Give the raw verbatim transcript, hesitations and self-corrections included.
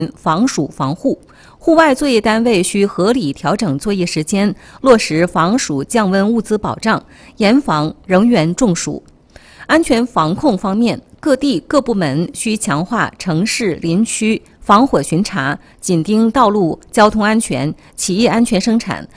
防暑防护。户外作业单位需合理调整作业时间，落实防暑降温物资保障，严防人员中暑。安全防控方面，各地各部门需强化城市林区防火巡查，紧盯道路交通安全、企业安全生产、